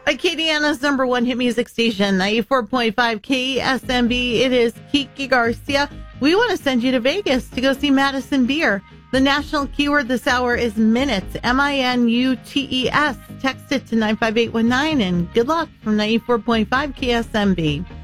Acadiana's number one hit music station, 94.5 KSMB. It is Kiki Garcia. We want to send you to Vegas to go see Madison Beer. The national keyword this hour is minutes, MINUTES. Text it to 95819 and good luck from 94.5 KSMB.